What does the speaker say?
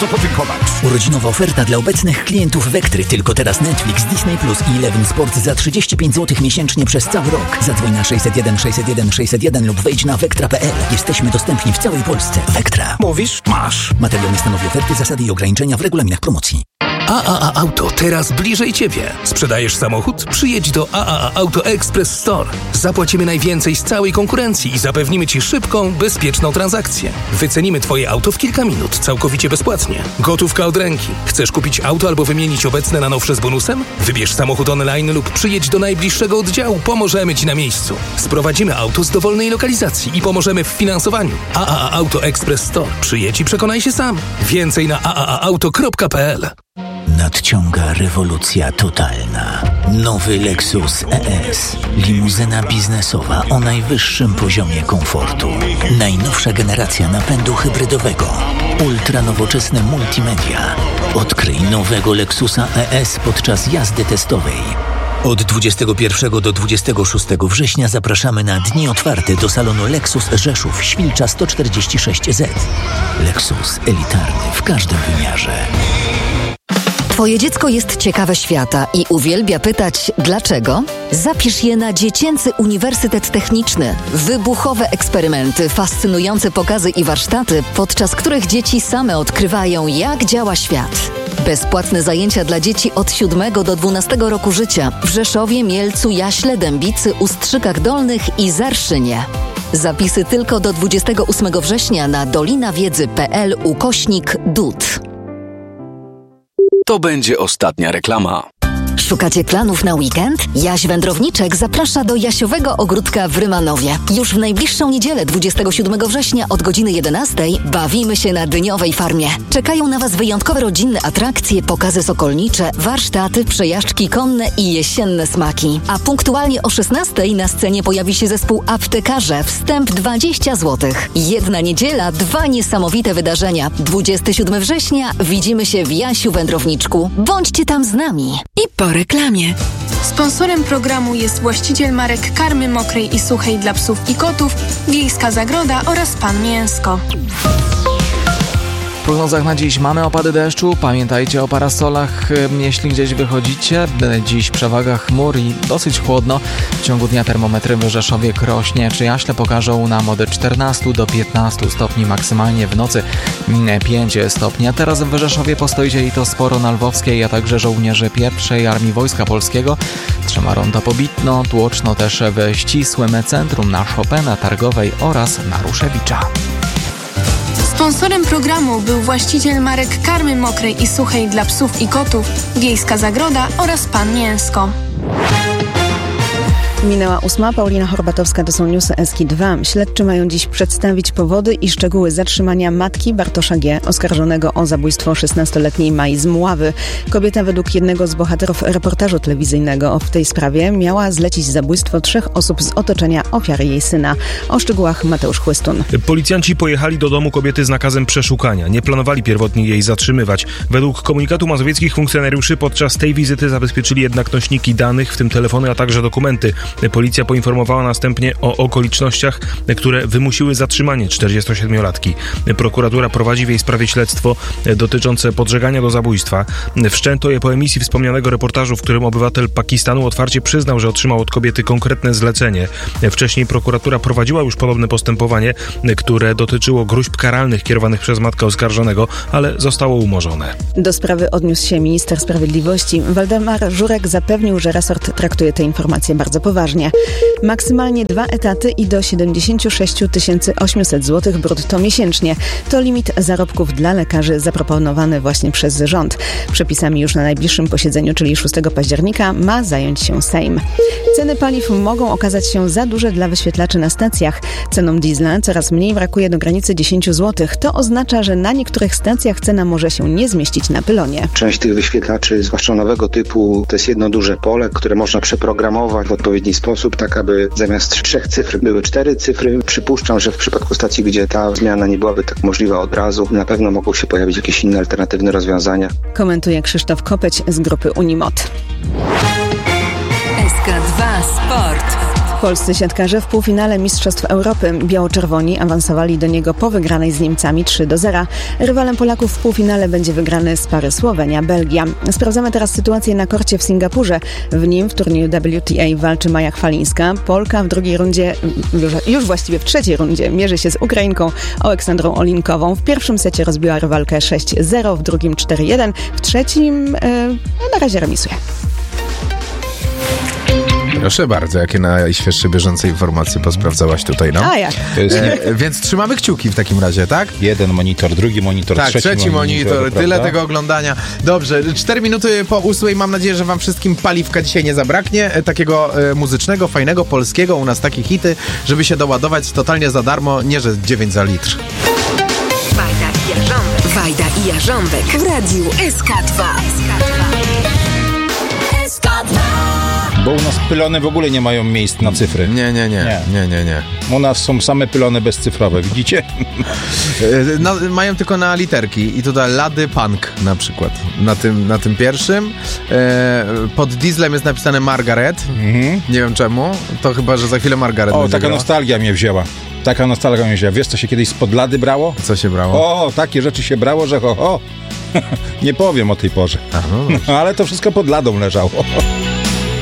co podziękować. Urodzinowa oferta dla obecnych klientów Vectry. Tylko teraz Netflix, Disney Plus i Eleven Sport za 35 zł miesięcznie przez cały rok. Zadzwoń na 601 601 601 lub wejdź na vectra.pl. Jesteśmy dostępni w całej Polsce. Vectra. Mówisz? Masz. Materiał nie stanowi oferty, zasady i ograniczenia w regulaminach promocji. AAA Auto teraz bliżej Ciebie. Sprzedajesz samochód? Przyjedź do AAA Auto Express Store. Zapłacimy najwięcej z całej konkurencji i zapewnimy Ci szybką, bezpieczną transakcję. Wycenimy Twoje auto w kilka minut, całkowicie bezpłatnie. Gotówka od ręki. Chcesz kupić auto albo wymienić obecne na nowsze z bonusem? Wybierz samochód online lub przyjedź do najbliższego oddziału. Pomożemy Ci na miejscu. Sprowadzimy auto z dowolnej lokalizacji i pomożemy w finansowaniu. AAA Auto Express Store. Przyjedź i przekonaj się sam. Więcej na aaauto.pl. Nadciąga rewolucja totalna. Nowy Lexus ES. Limuzyna biznesowa o najwyższym poziomie komfortu. Najnowsza generacja napędu hybrydowego. Ultranowoczesne multimedia. Odkryj nowego Lexusa ES podczas jazdy testowej. Od 21 do 26 września zapraszamy na dni otwarte do salonu Lexus Rzeszów, Świlcza 146Z. Lexus elitarny w każdym wymiarze. Twoje dziecko jest ciekawe świata i uwielbia pytać dlaczego? Zapisz je na Dziecięcy Uniwersytet Techniczny. Wybuchowe eksperymenty, fascynujące pokazy i warsztaty, podczas których dzieci same odkrywają, jak działa świat. Bezpłatne zajęcia dla dzieci od 7 do 12 roku życia w Rzeszowie, Mielcu, Jaśle, Dębicy, Ustrzykach Dolnych i Zarszynie. Zapisy tylko do 28 września na dolinawiedzy.pl/DUT. To będzie ostatnia reklama. Szukacie planów na weekend? Jaś Wędrowniczek zaprasza do Jasiowego Ogródka w Rymanowie. Już w najbliższą niedzielę 27 września od godziny 11 bawimy się na dyniowej farmie. Czekają na Was wyjątkowe rodzinne atrakcje, pokazy sokolnicze, warsztaty, przejażdżki konne i jesienne smaki. A punktualnie o 16 na scenie pojawi się zespół Aptekarze. Wstęp 20 zł. Jedna niedziela, 2 niesamowite wydarzenia. 27 września widzimy się w Jasiu Wędrowniczku. Bądźcie tam z nami. I po reklamie. Sponsorem programu jest właściciel marek karmy mokrej i suchej dla psów i kotów, Wiejska Zagroda oraz Pan Mięsko. W prognozach na dziś mamy opady deszczu. Pamiętajcie o parasolach, jeśli gdzieś wychodzicie. Dziś przewaga chmur i dosyć chłodno. W ciągu dnia termometry w Rzeszowie, Krośnie czy Jaśle pokażą nam od 14 do 15 stopni maksymalnie, w nocy 5 stopni. A teraz w Rzeszowie postoicie i to sporo na Lwowskiej, a także żołnierze I Armii Wojska Polskiego. Trzyma ronda Pobitno, tłoczno też w ścisłym centrum na Chopina, Targowej oraz na Ruszewicza. Sponsorem programu był właściciel marek karmy mokrej i suchej dla psów i kotów, Wiejska Zagroda oraz Pan Mięsko. Minęła 8. Paulina Horbatowska, to są newsy SK2. Śledczy mają dziś przedstawić powody i szczegóły zatrzymania matki Bartosza G., oskarżonego o zabójstwo 16-letniej Mai z Mławy. Kobieta według jednego z bohaterów reportażu telewizyjnego w tej sprawie miała zlecić zabójstwo 3 osób z otoczenia ofiary jej syna. O szczegółach Mateusz Chłystun. Policjanci pojechali do domu kobiety z nakazem przeszukania. Nie planowali pierwotnie jej zatrzymywać. Według komunikatu mazowieckich funkcjonariuszy podczas tej wizyty zabezpieczyli jednak nośniki danych, w tym telefony, a także dokumenty. Policja poinformowała następnie o okolicznościach, które wymusiły zatrzymanie 47-latki. Prokuratura prowadzi w jej sprawie śledztwo dotyczące podżegania do zabójstwa. Wszczęto je po emisji wspomnianego reportażu, w którym obywatel Pakistanu otwarcie przyznał, że otrzymał od kobiety konkretne zlecenie. Wcześniej prokuratura prowadziła już podobne postępowanie, które dotyczyło gróźb karalnych kierowanych przez matkę oskarżonego, ale zostało umorzone. Do sprawy odniósł się minister sprawiedliwości. Waldemar Żurek zapewnił, że resort traktuje te informacje bardzo poważnie. Maksymalnie 2 etaty i do 76 800 zł brutto miesięcznie. To limit zarobków dla lekarzy zaproponowany właśnie przez rząd. Przepisami już na najbliższym posiedzeniu, czyli 6 października, ma zająć się Sejm. Ceny paliw mogą okazać się za duże dla wyświetlaczy na stacjach. Cenom diesla coraz mniej brakuje do granicy 10 zł. To oznacza, że na niektórych stacjach cena może się nie zmieścić na pylonie. Część tych wyświetlaczy, zwłaszcza nowego typu, to jest jedno duże pole, które można przeprogramować w odpowiedni sposób, tak aby zamiast 3 cyfr były 4 cyfry. Przypuszczam, że w przypadku stacji, gdzie ta zmiana nie byłaby tak możliwa od razu, na pewno mogą się pojawić jakieś inne alternatywne rozwiązania. Komentuje Krzysztof Kopeć z grupy Unimot. SK2 Sport. Polscy siatkarze w półfinale Mistrzostw Europy. Biało-czerwoni awansowali do niego po wygranej z Niemcami 3-0. Rywalem Polaków w półfinale będzie wygrany z pary Słowenia-Belgia. Sprawdzamy teraz sytuację na korcie w Singapurze. W nim w turnieju WTA walczy Maja Chwalińska. Polka w drugiej rundzie, już właściwie w trzeciej rundzie, mierzy się z Ukrainką Aleksandrą Olinkową. W pierwszym secie rozbiła rywalkę 6-0, w drugim 4-1, w trzecim na razie remisuje. Proszę bardzo, jakie najświeższe, bieżące informacje posprawdzałaś tutaj nam. A jak? Więc trzymamy kciuki w takim razie, tak? Jeden monitor, drugi monitor, trzeci monitor, tyle prawda? tego oglądania. Dobrze, 4 minuty po 8. Mam nadzieję, że wam wszystkim paliwka dzisiaj nie zabraknie. Takiego muzycznego, fajnego, polskiego. U nas takie hity, żeby się doładować totalnie za darmo, nie że 9 za litr. Wajda i Jarząbek w radiu SK2. Bo u nas pylony w ogóle nie mają miejsc na cyfry. Nie. U nas są same pylony bezcyfrowe, widzicie? Mają tylko na literki i tutaj Lady Punk na przykład. Na tym pierwszym. Pod dieslem jest napisane Margaret. Nie wiem czemu. To chyba, że za chwilę Margaret będzie taka grała. nostalgia mnie wzięła. Taka nostalgia mnie wzięła. Wiesz, co się kiedyś spod Lady brało? Co się brało? Takie rzeczy się brało, że nie powiem o tej porze. No, ale to wszystko pod ladą leżało.